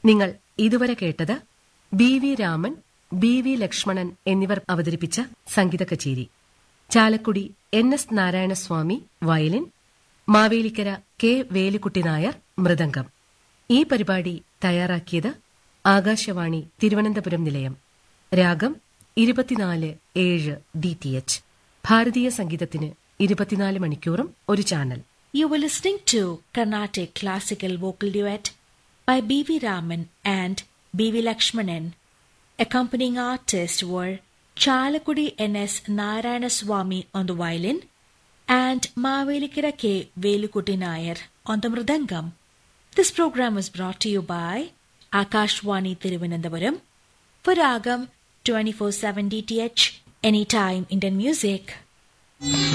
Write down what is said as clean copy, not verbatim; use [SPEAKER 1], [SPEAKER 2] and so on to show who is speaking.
[SPEAKER 1] നിങ്ങൾ ഇതുവരെ കേട്ടത് B V Raman, B V Lakshmanan എന്നിവർ അവതരിപ്പിച്ച സംഗീത കച്ചേരി. Chalakudy NS Narayanaswamy violin, Mavelikkara K Velukutty Nair mridangam. ഈ പരിപാടി തയ്യാറാക്കിയത് ആകാശവാണി തിരുവനന്തപുരം നിലയം. രാഗം 24/7 DTH. ഭാരതീയ സംഗീതത്തിന് 24 മണിക്കൂറും ഒരു channel.
[SPEAKER 2] You were listening to Carnatic Classical Vocal Duet by B.V. Raman and B.V. Lakshmanan. Accompanying artists were Chalakudi N.S. Narayanaswamy on the violin and Mavelikira K. Velukutty Nayar on the mridangam. This program was brought to you by Akashwani Thiruvananthapuram for Ragam 24/7 DTH, Anytime Indian Music.